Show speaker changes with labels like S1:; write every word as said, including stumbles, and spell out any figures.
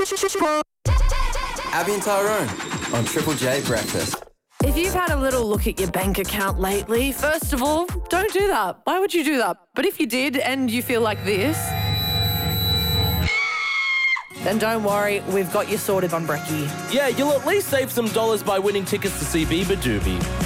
S1: Abby and Tyrone on Triple J Breakfast.
S2: If you've had a little look at your bank account lately, first of all, don't do that. Why would you do that? But if you did and you feel like this, then don't worry, we've got you sorted on Brekkie.
S3: Yeah, you'll at least save some dollars by winning tickets to see Bieber Doobie.